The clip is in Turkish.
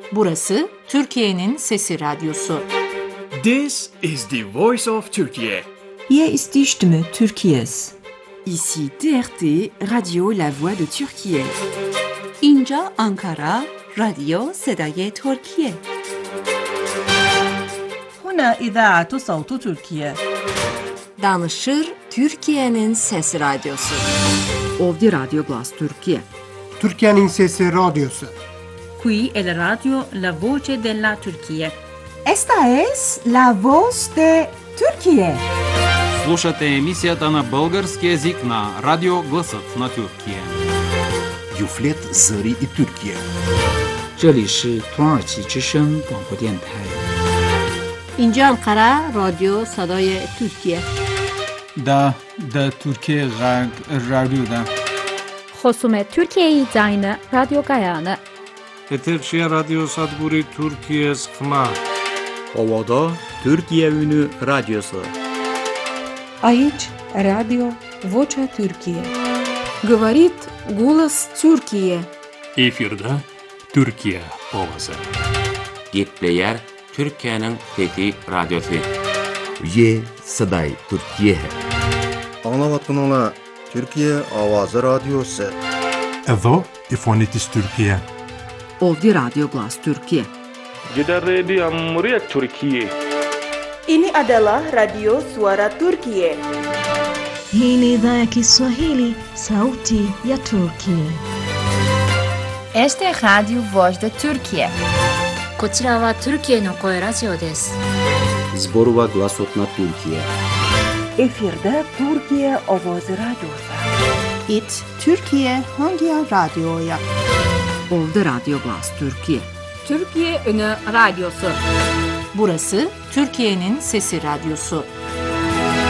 Burası Türkiye'nin Sesi Radyosu. This is the voice of Turkey. Hier ist die Stimme Türkiye's. Ici TRT, Radio La Voix de Türkiye. اینجا آنکارا، رادیو صدای ترکیه. هنا إذاعة صوت تركيا. Danışır Türkiye'nin Sesi Radyosu. Ovdje Radio Glas Türkiye. Türkiye'nin Sesi Radyosu. Qui è la radio La Voce della Turchia. Esta es la voz de Türkiye. Слушате емисията на български език на Радио Гласът на Türkiye. Юфлет Зари и Türkiye. 这里是土耳其之声广播电台。 اینجا انقره رادیو صدای ترکیه. دا Türkiye رادیو خصومت Türkiye زاین رادیو گایانه. Eterçiye Radyo Sadburi Türkiye Skma. Ovada Türkiye Ünü Radyosu. Aici Radio Vocea Türkiye. Говорит голос Türkiye. Efirde Türkiye Ovası. Gitleyer Türkiye'nin Fethi Radyosu. Ye Saday Türkiye. Anlavatınla Türkiye Avazı Radyosu. Evo İfonitis Türkiye. Ovdje Radio Glas Türkiye. Gider Radio Muriyet Türkiye. Ini adalah Radio Suara Turkiye. Hii ni idhaa ya Kiswahili, sauti ya Turkiye. Este es Radio Voz de Turkiye. こちらはトルキエの声ラジオです。 Zborova Glasot na Türkiye. Efirde Türkiye Avazı Radyosu. It Türkiye hangi radyoya? Ovdje Radio Glas Türkiye. Türkiye Ünü Radyosu. Burası Türkiye'nin Sesi Radyosu.